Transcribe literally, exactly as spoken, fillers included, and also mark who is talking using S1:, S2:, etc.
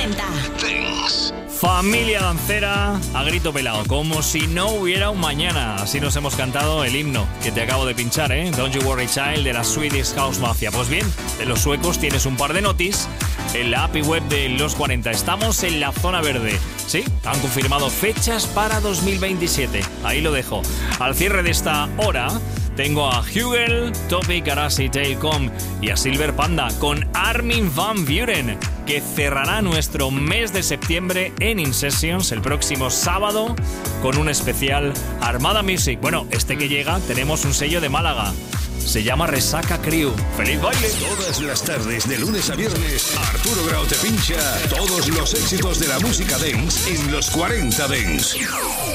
S1: cuarenta.
S2: Dance.
S3: Familia dancera a grito pelado, como si no hubiera un mañana. Así nos hemos cantado el himno que te acabo de pinchar, ¿eh? Don't You Worry Child, de la Swedish House Mafia. Pues bien, de los suecos tienes un par de notis en la app y web de Los cuarenta. Estamos en la zona verde. Sí, han confirmado fechas para dos mil veintisiete. Ahí lo dejo. Al cierre de esta hora tengo a Hugel, Topic, Arasi, Tailcom y a Silver Panda con Armin van Buuren, que cerrará nuestro mes de septiembre en In Sessions el próximo sábado con un especial Armada Music. Bueno, este que llega tenemos un sello de Málaga. Se llama Resaca Crew. ¡Feliz baile!
S2: Todas las tardes, de lunes a viernes, Arturo Grau te pincha todos los éxitos de la música dance en Los cuarenta Dance.